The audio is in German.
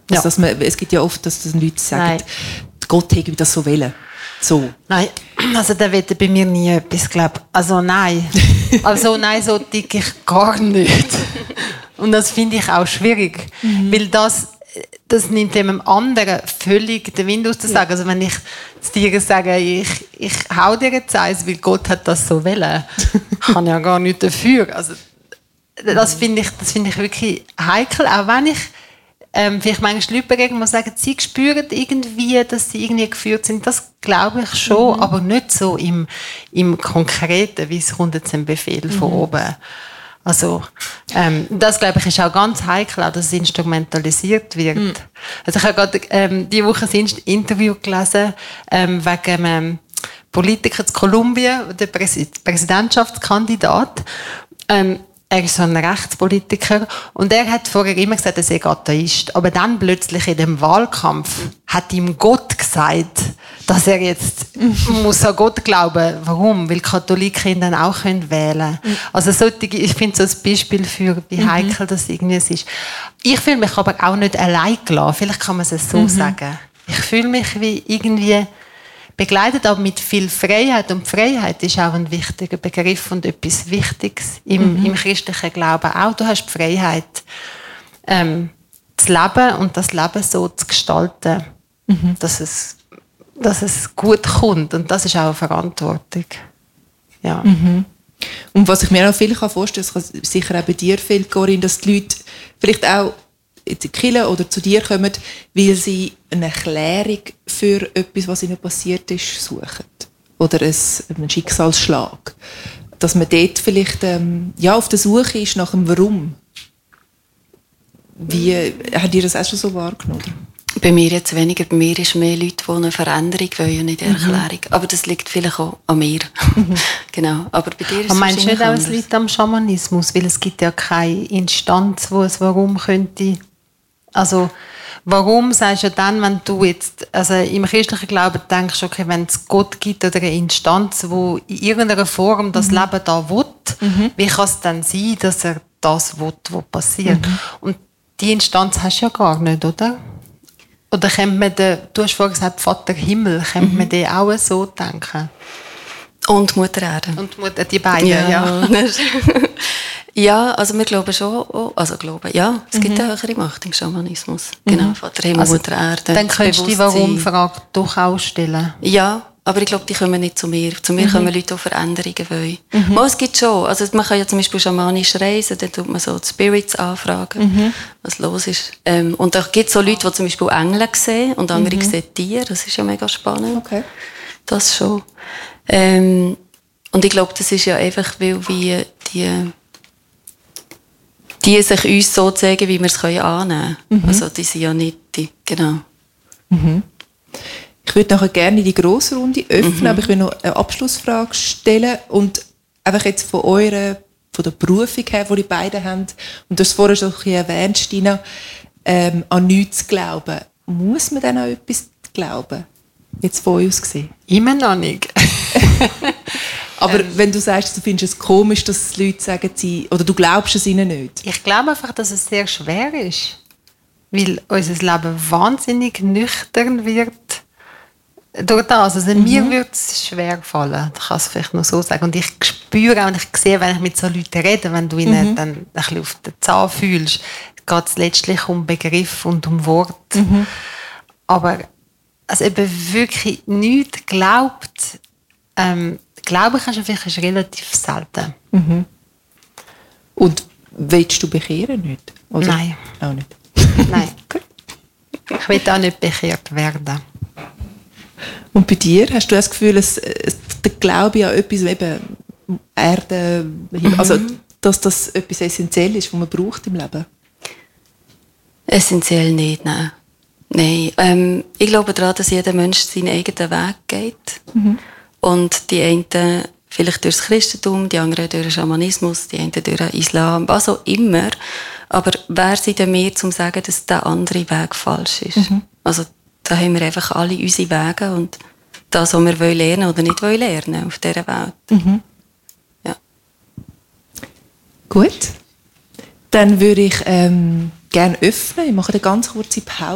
Also, dass es gibt ja oft, dass Leute sagen, Gott hätte das so wollen. So. Nein, also der will bei mir nie etwas, glaube ich. Also nein. Nein, so denke ich gar nicht. Und das finde ich auch schwierig. Weil das nimmt dem anderen völlig den Wind aus zu sagen. Also wenn ich zu dir sage, ich hau dir jetzt eins, weil Gott hat das so wollen, kann ja gar nicht dafür. Also das finde ich wirklich heikel, auch wenn ich vielleicht manchmal Leute begegnen, die sagen, sie spüren irgendwie, dass sie irgendwie geführt sind. Das glaube ich schon, aber nicht so im Konkreten, wie es kommt jetzt ein Befehl von oben. Also, das, glaube ich, ist auch ganz heikel, auch, dass es instrumentalisiert wird. Also ich habe gerade diese Woche ein Interview gelesen wegen einem Politiker in Kolumbien, der Präsidentschaftskandidat. Er ist so ein Rechtspolitiker und er hat vorher immer gesagt, er sei Atheist. Aber dann plötzlich in dem Wahlkampf hat ihm Gott gesagt, dass er jetzt muss an Gott glauben. Warum? Weil Katholiken dann auch wählen können. Also ich finde so ein Beispiel für, wie heikel das irgendwie ist. Ich fühle mich aber auch nicht allein gelassen. Vielleicht kann man es so sagen. Ich fühle mich wie irgendwie begleitet, aber mit viel Freiheit. Und Freiheit ist auch ein wichtiger Begriff und etwas Wichtiges im christlichen Glauben auch. Du hast die Freiheit, zu leben und das Leben so zu gestalten, dass es gut kommt. Und das ist auch eine Verantwortung. Ja. Und was ich mir auch viel vorstellen kann, das kann sicher auch bei dir viel, Corinne, dass die Leute vielleicht auch in die Kirche oder zu dir kommen, weil sie eine Erklärung für etwas, was ihnen passiert ist, suchen. Oder einen Schicksalsschlag. Dass man dort vielleicht auf der Suche ist nach dem Warum. Wie habt ihr das auch schon so wahrgenommen? Bei mir jetzt weniger. Bei mir ist mehr Leute, die eine Veränderung wollen, nicht eine Erklärung. Aber das liegt vielleicht auch an mir. Genau. Aber bei dir ist es meinst du nicht auch, anders. es liegt am Schamanismus? Weil es gibt ja keine Instanz, wo es Warum könnte. Also, warum sagst du dann, wenn du jetzt, also im christlichen Glauben denkst, okay, wenn es Gott gibt oder eine Instanz, wo in irgendeiner Form das Leben da will, wie kann es dann sein, dass er das will, was passiert? Und die Instanz hast du ja gar nicht, oder? Oder könnte man du hast vorhin gesagt, Vater Himmel, könnte man den auch so denken? Und Mutter Erde. Und Mutter, die beiden, ja. Ja, also wir glauben schon, es gibt eine höhere Macht im Schamanismus. Genau, Vater Himmel, also, Mutter Erde. Dann könntest du die Warum-Frage durchaus stellen. Ja, aber ich glaube, die kommen nicht zu mir. Zu mir kommen Leute, die Veränderungen wollen. Es gibt schon, also man kann ja zum Beispiel schamanisch reisen, dann tut man so die Spirits anfragen, was los ist. Und da gibt es so Leute, die zum Beispiel Engel sehen und andere sehen Tiere, das ist ja mega spannend. Okay. Das schon. Und ich glaube, das ist ja einfach, weil wie die sich uns so zeigen, wie wir es annehmen können. Also die sind ja nicht die, genau. Ich würde nachher gerne die grosse Runde öffnen, aber ich will noch eine Abschlussfrage stellen und einfach jetzt von der Berufung her, die die beiden haben, und du hast es vorher schon ein bisschen erwähnt, Stina, an nichts zu glauben. Muss man dann auch etwas glauben? Jetzt von uns gesehen. Immer noch nicht. Aber wenn du sagst, du findest es komisch, dass Leute sagen, oder du glaubst es ihnen nicht? Ich glaube einfach, dass es sehr schwer ist. Weil unser Leben wahnsinnig nüchtern wird. Durch das. Also mir würde es schwer fallen. Ich kann es vielleicht noch so sagen. Und ich spüre auch, und ich sehe, wenn ich mit so Leuten rede, wenn du ihnen dann ein bisschen auf den Zahn fühlst, geht es letztlich um Begriff und um Wort. Aber also eben wirklich nichts glaubt, glaube ich, ist relativ selten. Und willst du bekehren nicht? Oder? Nein. Auch nicht? Nein. Ich will auch nicht bekehrt werden. Und bei dir, hast du das Gefühl, der Glaube an etwas, eben Erde, also dass das etwas essentiell ist, was man braucht im Leben? Essentiell nicht, nein. Nein. Ich glaube daran, dass jeder Mensch seinen eigenen Weg geht. Und die einen vielleicht durch das Christentum, die anderen durch den Schamanismus, die einen durch den Islam, was auch immer. Aber wer sind denn wir, um zu sagen, dass der andere Weg falsch ist? Also da haben wir einfach alle unsere Wege und das, was wir lernen oder nicht lernen auf dieser Welt. Ja. Gut. Dann würde ich gerne öffnen. Ich mache eine ganz kurze Pause.